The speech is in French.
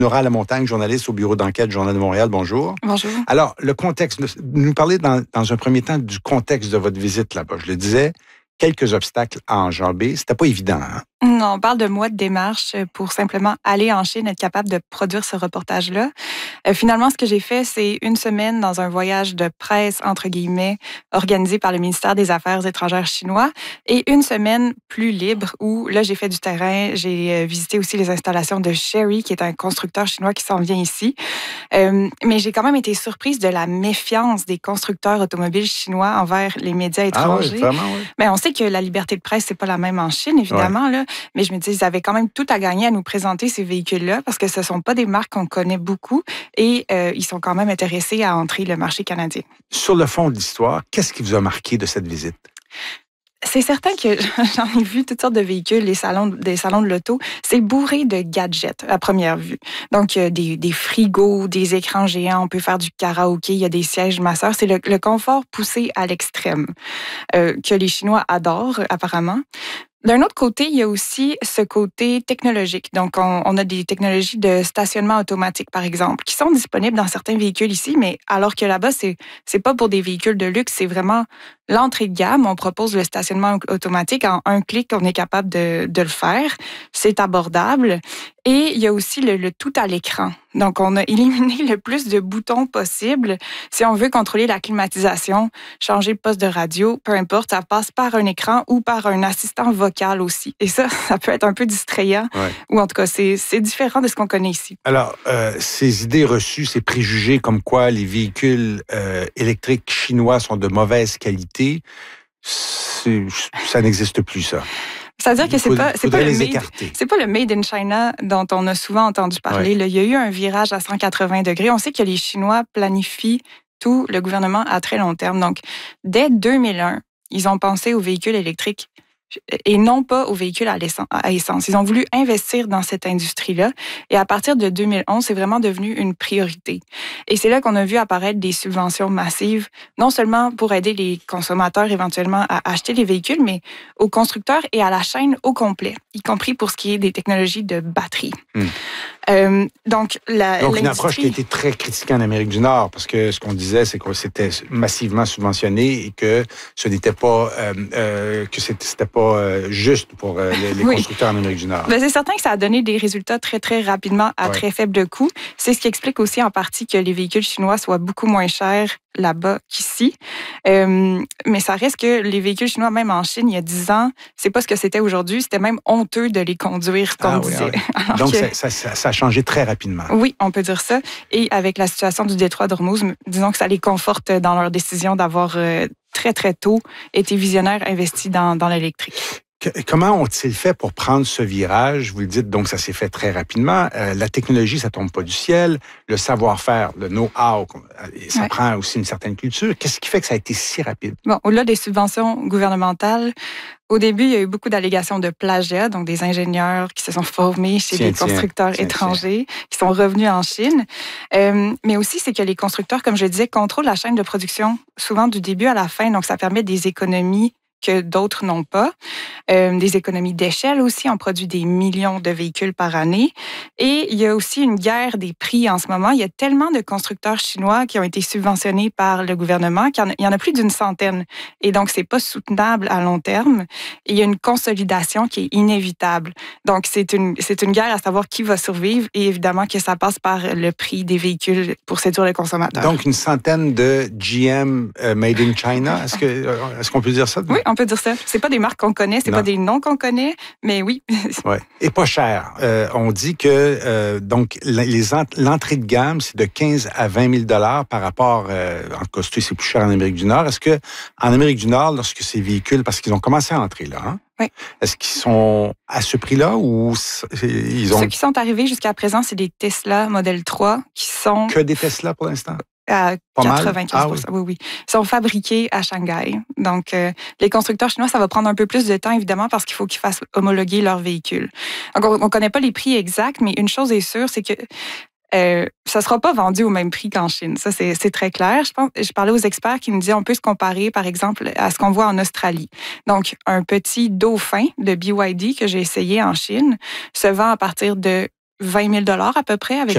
Nora Lamontagne, journaliste au bureau d'enquête du Journal de Montréal. Bonjour. Bonjour. Alors, le contexte, nous parlez dans un premier temps du contexte de votre visite là-bas. Je le disais, quelques obstacles à enjamber. C'était pas évident, hein? Non, on parle de mois de démarche pour simplement aller en Chine, être capable de produire ce reportage-là. Finalement, ce que j'ai fait, c'est une semaine dans un voyage de presse, entre guillemets, organisé par le ministère des Affaires étrangères chinois, et une semaine plus libre où, là, j'ai fait du terrain. J'ai visité aussi les installations de Chery, qui est un constructeur chinois qui s'en vient ici. Mais j'ai quand même été surprise de la méfiance des constructeurs automobiles chinois envers les médias étrangers. Ah oui, vraiment, oui. Mais on sait que la liberté de presse, c'est pas la même en Chine, évidemment, là. Mais je me dis, ils avaient quand même tout à gagner à nous présenter ces véhicules-là parce que ce sont pas des marques qu'on connaît beaucoup et ils sont quand même intéressés à entrer le marché canadien. Sur le fond de l'histoire, qu'est-ce qui vous a marqué de cette visite? C'est certain que j'en ai vu toutes sortes de véhicules, des salons de l'auto. C'est bourré de gadgets à première vue. Donc, des frigos, des écrans géants, on peut faire du karaoké, il y a des sièges masseurs. C'est le confort poussé à l'extrême que les Chinois adorent apparemment. D'un autre côté, il y a aussi ce côté technologique. Donc, on a des technologies de stationnement automatique, par exemple, qui sont disponibles dans certains véhicules ici, mais alors que là-bas, c'est pas pour des véhicules de luxe, c'est vraiment l'entrée de gamme. On propose le stationnement automatique. En un clic, on est capable de le faire. C'est abordable. Et il y a aussi le tout à l'écran. Donc, on a éliminé le plus de boutons possible. Si on veut contrôler la climatisation, changer de poste de radio, peu importe, ça passe par un écran ou par un assistant vocal aussi. Et ça peut être un peu distrayant. Ouais. Ou en tout cas, c'est différent de ce qu'on connaît ici. Alors, ces idées reçues, ces préjugés comme quoi les véhicules électriques chinois sont de mauvaise qualité, ça n'existe plus, ça. C'est-à-dire que c'est pas le made in China dont on a souvent entendu parler. Ouais. Il y a eu un virage à 180 degrés. On sait que les Chinois planifient tout le gouvernement à très long terme. Donc, dès 2001, ils ont pensé aux véhicules électriques et non pas aux véhicules à essence. Ils ont voulu investir dans cette industrie-là et à partir de 2011, c'est vraiment devenu une priorité. Et c'est là qu'on a vu apparaître des subventions massives, non seulement pour aider les consommateurs éventuellement à acheter les véhicules, mais aux constructeurs et à la chaîne au complet, y compris pour ce qui est des technologies de batterie. Donc, une approche qui a été très critiquée en Amérique du Nord, parce que ce qu'on disait, c'est que c'était massivement subventionné et que ce n'était pas c'était pas juste pour les constructeurs en Amérique du Nord. C'est certain que ça a donné des résultats très, très rapidement à très faible coût. C'est ce qui explique aussi en partie que les véhicules chinois soient beaucoup moins chers là-bas qu'ici. Mais ça reste que les véhicules chinois, même en Chine, il y a 10 ans, c'est pas ce que c'était aujourd'hui. C'était même honteux de les conduire, comme on disait. Oui. Donc, ça a changé très rapidement. Oui, on peut dire ça. Et avec la situation du détroit d'Ormuz, disons que ça les conforte dans leur décision d'avoir très, très tôt été visionnaires investis dans l'électrique. Comment ont-ils fait pour prendre ce virage? Vous le dites, donc ça s'est fait très rapidement. La technologie, ça tombe pas du ciel. Le savoir-faire, le know-how, ça prend aussi une certaine culture. Qu'est-ce qui fait que ça a été si rapide? Bon, au-delà des subventions gouvernementales, au début, il y a eu beaucoup d'allégations de plagiat, donc des ingénieurs qui se sont formés chez des constructeurs étrangers, qui sont revenus en Chine. Mais aussi, c'est que les constructeurs, comme je le disais, contrôlent la chaîne de production, souvent du début à la fin, donc ça permet des économies que d'autres n'ont pas. Des économies d'échelle aussi. On produit des millions de véhicules par année. Et il y a aussi une guerre des prix en ce moment. Il y a tellement de constructeurs chinois qui ont été subventionnés par le gouvernement qu'il y en a plus d'une centaine. Et donc, c'est pas soutenable à long terme. Et il y a une consolidation qui est inévitable. Donc, c'est une guerre à savoir qui va survivre. Et évidemment que ça passe par le prix des véhicules pour séduire le consommateur. Donc, une centaine de GM Made in China. Est-ce qu'on peut dire ça? Oui, on peut dire ça. C'est pas des marques qu'on connaît, c'est pas des noms qu'on connaît, mais oui. Ouais. Et pas cher. On dit que donc l'entrée de gamme, c'est de 15 à 20 000 $ par rapport, en costume, c'est plus cher en Amérique du Nord. Est-ce que en Amérique du Nord, lorsque ces véhicules, parce qu'ils ont commencé à entrer là, oui. Est-ce qu'ils sont à ce prix-là ou ils ont... Ceux qui sont arrivés jusqu'à présent, c'est des Tesla Model 3 qui sont... Que des Tesla pour l'instant? À 95%. Ah, oui. Ils sont fabriqués à Shanghai. Donc, les constructeurs chinois, ça va prendre un peu plus de temps, évidemment, parce qu'il faut qu'ils fassent homologuer leurs véhicules. Donc, on ne connaît pas les prix exacts, mais une chose est sûre, c'est que ça ne sera pas vendu au même prix qu'en Chine. Ça, c'est très clair. Je parlais aux experts qui me disaient on peut se comparer, par exemple, à ce qu'on voit en Australie. Donc, un petit Dauphin de BYD que j'ai essayé en Chine se vend à partir de 20 000 $ à peu près. Avec